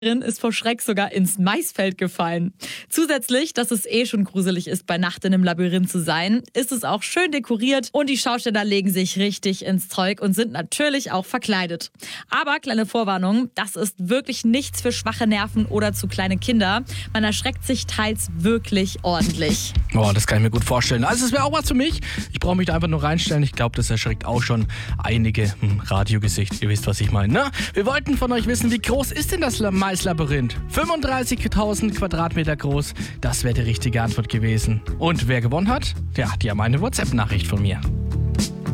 ist vor Schreck sogar ins Maisfeld gefallen. Zusätzlich, dass es schon gruselig ist, bei Nacht in einem Labyrinth zu sein, ist es auch schön dekoriert und die Schausteller legen sich richtig ins Zeug und sind natürlich auch verkleidet. Aber kleine Vorwarnung, das ist wirklich nichts für schwache Nerven oder zu kleine Kinder. Man erschreckt sich teils wirklich ordentlich. Boah, das kann ich mir gut vorstellen. Also es wäre auch was für mich. Ich brauche mich da einfach nur reinstellen. Ich glaube, das erschreckt auch schon einige Radiogesicht. Ihr wisst, was ich meine, ne? Wir wollten von euch wissen, wie groß ist denn das Maislabyrinth? 35.000 Quadratmeter groß. Das wäre die richtige Antwort gewesen. Und wer gewonnen hat? Ja, die haben eine WhatsApp-Nachricht von mir.